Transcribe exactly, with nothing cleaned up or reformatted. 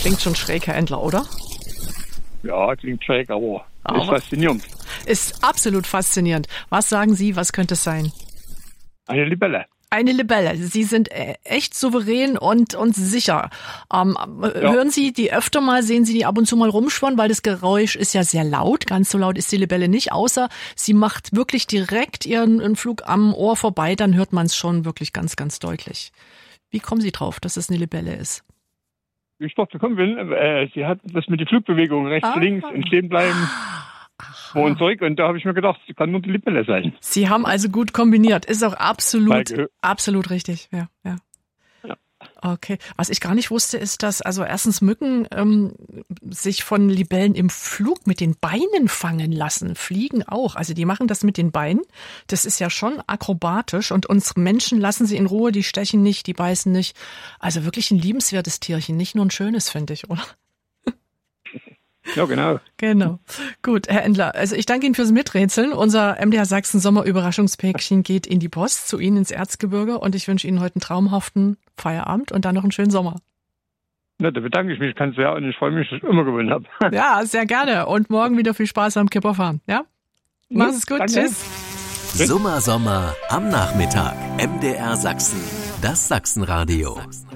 klingt schon schräg, Herr Endler, oder? Ja, klingt schräg, aber, aber ist faszinierend. Ist absolut faszinierend. Was sagen Sie, was könnte es sein? Eine Libelle. Eine Libelle. Sie sind echt souverän und, und sicher. Ähm, ja. Hören Sie die öfter mal, sehen Sie die ab und zu mal rumschwirren, weil das Geräusch ist ja sehr laut. Ganz so laut ist die Libelle nicht, außer sie macht wirklich direkt ihren, ihren Flug am Ohr vorbei, dann hört man es schon wirklich ganz, ganz deutlich. Wie kommen Sie drauf, dass es eine Libelle ist? Wie ich drauf gekommen bin, äh, sie hat das mit den Bewegungen rechts, ah. links und stehen bleiben. Vor und zurück, und da habe ich mir gedacht, es kann nur die Libelle sein. Sie haben also gut kombiniert. Ist auch absolut, absolut richtig. Ja, ja. Ja. Okay. Was ich gar nicht wusste, ist, dass also erstens Mücken ähm, sich von Libellen im Flug mit den Beinen fangen lassen. Fliegen auch. Also die machen das mit den Beinen. Das ist ja schon akrobatisch. Und uns Menschen lassen sie in Ruhe. Die stechen nicht, die beißen nicht. Also wirklich ein liebenswertes Tierchen. Nicht nur ein schönes, finde ich, oder? Ja, genau. Genau. Gut, Herr Endler, also ich danke Ihnen fürs Miträtseln. Unser M D R Sachsen Sommer-Überraschungspäckchen geht in die Post zu Ihnen ins Erzgebirge und ich wünsche Ihnen heute einen traumhaften Feierabend und dann noch einen schönen Sommer. Na, da bedanke ich mich ganz sehr und ich freue mich, dass ich immer gewonnen habe. Ja, sehr gerne. Und morgen wieder viel Spaß am Kipperfahren. Ja? Machen Sie es gut. Danke. Tschüss. Sommer, Sommer am Nachmittag. M D R Sachsen. Das Sachsenradio.